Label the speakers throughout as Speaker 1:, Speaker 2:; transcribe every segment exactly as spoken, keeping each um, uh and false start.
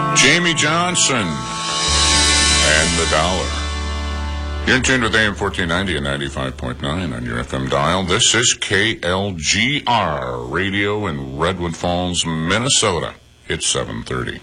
Speaker 1: Jamie Johnson and the dollar. You're in tune with A M fourteen ninety and ninety-five point nine on your F M dial. This is K L G R Radio in Redwood Falls, Minnesota. It's seven thirty.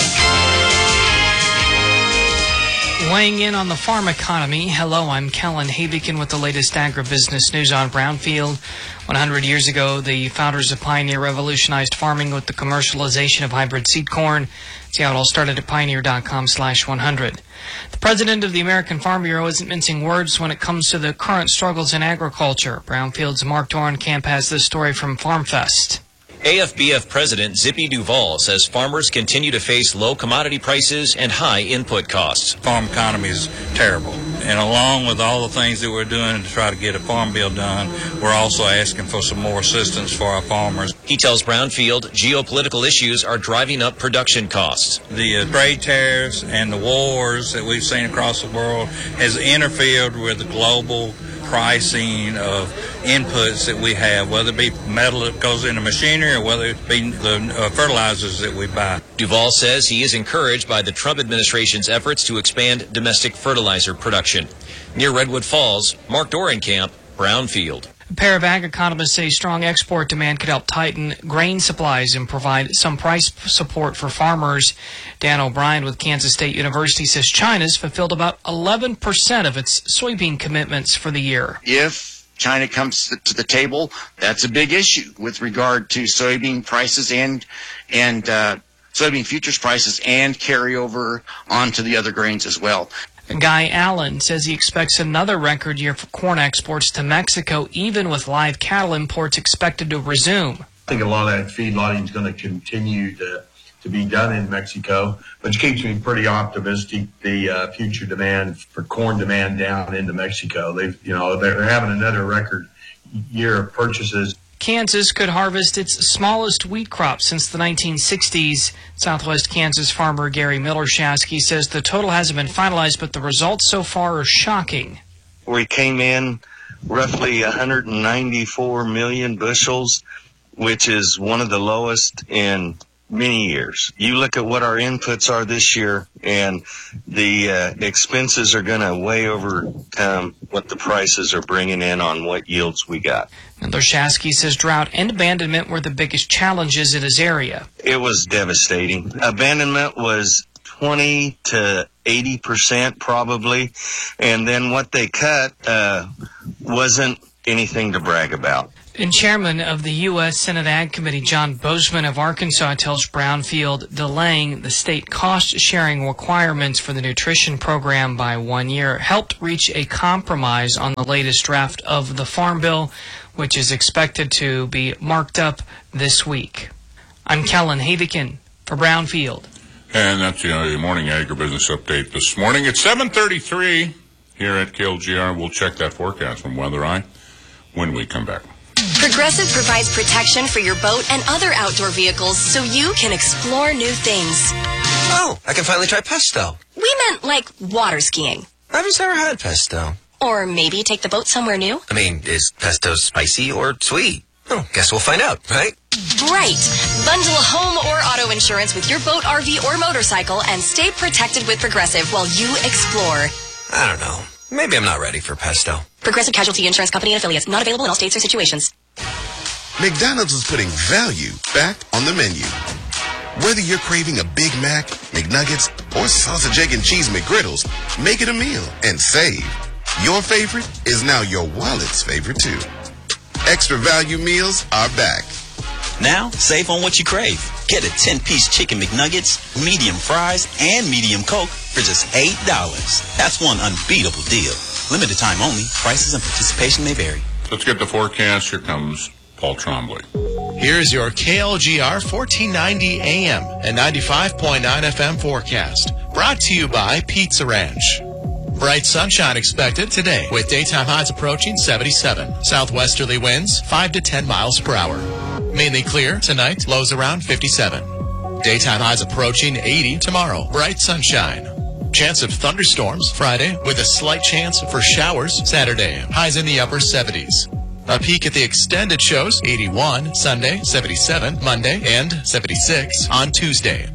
Speaker 2: Weighing in on the farm economy, hello, I'm Kellen Havikin with the latest agribusiness news on Brownfield. one hundred years ago, the founders of Pioneer revolutionized farming with the commercialization of hybrid seed corn. See how it all started at pioneer.com slash 100. The president of the American Farm Bureau isn't mincing words when it comes to the current struggles in agriculture. Brownfield's Mark Dorenkamp has this story from FarmFest.
Speaker 3: A F B F President Zippy Duvall says farmers continue to face low commodity prices and high input costs.
Speaker 4: Farm economy is terrible. And along with all the things that we're doing to try to get a farm bill done, we're also asking for some more assistance for our farmers.
Speaker 3: He tells Brownfield geopolitical issues are driving up production costs.
Speaker 4: The uh, trade tariffs and the wars that we've seen across the world has interfered with the global pricing of inputs that we have, whether it be metal that goes into machinery or whether it be the uh, fertilizers that we buy.
Speaker 3: Duvall says he is encouraged by the Trump administration's efforts to expand domestic fertilizer production. Near Redwood Falls, Mark Dorenkamp, Brownfield.
Speaker 2: A pair of ag economists say strong export demand could help tighten grain supplies and provide some price support for farmers. Dan O'Brien with Kansas State University says China's fulfilled about eleven percent of its soybean commitments for the year.
Speaker 5: If China comes to the table, that's a big issue with regard to soybean prices and and uh, soybean futures prices and carryover onto the other grains as well.
Speaker 2: Guy Allen says he expects another record year for corn exports to Mexico, even with live cattle imports expected to resume.
Speaker 6: I think a lot of that feedlotting is going to continue to, to be done in Mexico, which keeps me pretty optimistic. The uh, future demand for corn demand down into Mexico, they've, you know, they're having another record year of purchases.
Speaker 2: Kansas could harvest its smallest wheat crop since the nineteen sixties. Southwest Kansas farmer Gary Millershasky says the total hasn't been finalized, but the results so far are shocking.
Speaker 7: We came in roughly one hundred ninety-four million bushels, which is one of the lowest in many years. You look at what our inputs are this year, and the uh, expenses are going to way overcome what the prices are bringing in on what yields we got.
Speaker 2: Millershasky says drought and abandonment were the biggest challenges in his area.
Speaker 7: It was devastating. Abandonment was twenty to eighty percent probably, and then what they cut uh, wasn't anything to brag about.
Speaker 2: And Chairman of the U S Senate Ag Committee, John Bozeman of Arkansas, tells Brownfield delaying the state cost-sharing requirements for the nutrition program by one year helped reach a compromise on the latest draft of the Farm Bill, which is expected to be marked up this week. I'm Kellen Havikin for Brownfield.
Speaker 1: And that's the uh, morning agribusiness update this morning. It's seven thirty-three here at K L G R. We'll check that forecast from Weather Eye when we come back.
Speaker 8: Progressive provides protection for your boat and other outdoor vehicles so you can explore new things.
Speaker 9: Oh, I can finally try pesto.
Speaker 8: We meant like water skiing.
Speaker 9: I've just never had pesto.
Speaker 8: Or maybe take the boat somewhere new.
Speaker 9: I mean, is pesto spicy or sweet? Oh, guess we'll find out, right?
Speaker 8: Right. Bundle home or auto insurance with your boat, R V, or motorcycle and stay protected with Progressive while you explore.
Speaker 9: I don't know. Maybe I'm not ready for pesto.
Speaker 8: Progressive Casualty Insurance Company and affiliates. Not available in all states or situations.
Speaker 10: McDonald's is putting value back on the menu. Whether you're craving a Big Mac, McNuggets, or sausage, egg, and cheese McGriddles, make it a meal and save. Your favorite is now your wallet's favorite, too. Extra value meals are back.
Speaker 11: Now, save on what you crave. Get a ten-piece chicken McNuggets, medium fries, and medium Coke for just eight dollars. That's one unbeatable deal. Limited time only. Prices and participation may vary.
Speaker 1: Let's get the forecast. Here comes Paul Trombley.
Speaker 12: Here's your K L G R fourteen ninety A M and ninety-five point nine F M forecast. Brought to you by Pizza Ranch. Bright sunshine expected today with daytime highs approaching seventy-seven. Southwesterly winds five to ten miles per hour. Mainly clear tonight, lows around fifty-seven. Daytime highs approaching eighty tomorrow. Bright sunshine. Chance of thunderstorms Friday with a slight chance for showers Saturday. Highs in the upper seventies. A peek at the extended shows eighty-one Sunday, seventy-seven Monday, and seventy-six on Tuesday.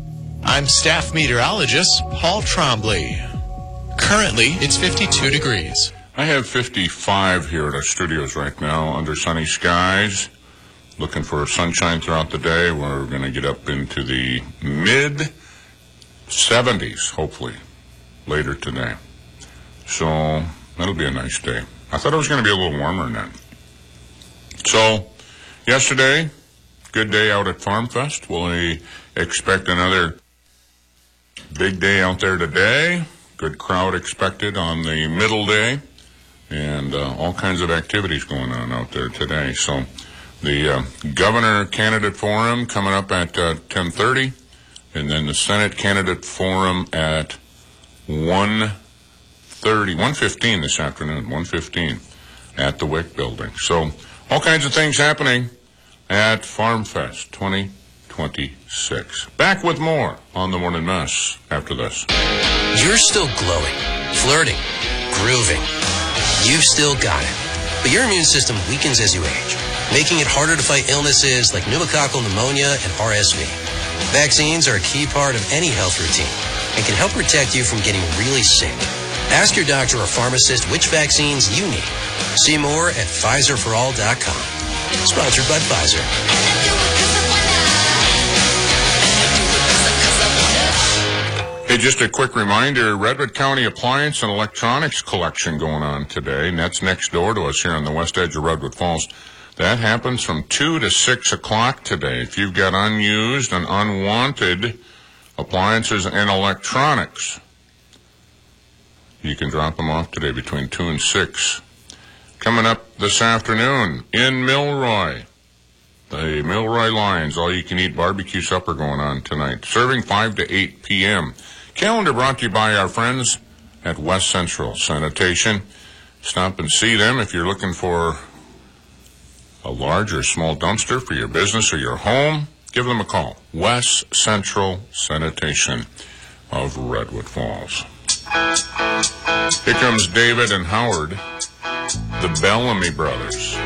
Speaker 12: I'm staff meteorologist Paul Trombley. Currently, it's fifty-two degrees.
Speaker 1: I have fifty-five here at our studios right now under sunny skies. Looking for sunshine throughout the day. We're going to get up into the mid seventies, hopefully, later today. So that'll be a nice day. I thought it was going to be a little warmer than that. So yesterday, good day out at Farm Fest. We'll expect another big day out there today. Good crowd expected on the middle day. And uh, all kinds of activities going on out there today. So the uh, Governor Candidate Forum coming up at uh, ten thirty. And then the Senate Candidate Forum at one thirty, one fifteen this afternoon, one fifteen at the Wick Building. So all kinds of things happening at Farm Fest twenty twenty-six. Back with more on the Morning Mess after this.
Speaker 9: You're still glowing, flirting, grooving. You've still got it. But your immune system weakens as you age, making it harder to fight illnesses like pneumococcal pneumonia and R S V. Vaccines are a key part of any health routine and can help protect you from getting really sick. Ask your doctor or pharmacist which vaccines you need. See more at Pfizer for all dot com. Sponsored by Pfizer.
Speaker 1: Hey, just a quick reminder, Redwood County Appliance and Electronics Collection going on today, and that's next door to us here on the west edge of Redwood Falls. That happens from two to six o'clock today. If you've got unused and unwanted appliances and electronics, you can drop them off today between two and six. Coming up this afternoon in Milroy, the Milroy Lions, all-you-can-eat barbecue supper going on tonight, serving five to eight p.m. Calendar brought to you by our friends at West Central Sanitation. Stop and see them if you're looking for a large or small dumpster for your business or your home. Give them a call. West Central Sanitation of Redwood Falls. Here comes David and Howard, the Bellamy Brothers.